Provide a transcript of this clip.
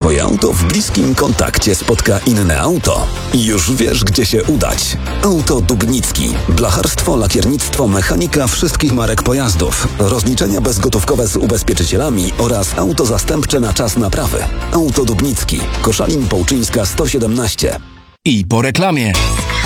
twoje auto w bliskim kontakcie spotka inne auto. Już wiesz, gdzie się udać. Auto Dubnicki. Blacharstwo, lakiernictwo, mechanika wszystkich marek pojazdów. Rozliczenia bezgotówkowe z ubezpieczycielami oraz auto zastępcze na czas naprawy. Auto Dubnicki. Koszalin Połczyńska 117. I po reklamie.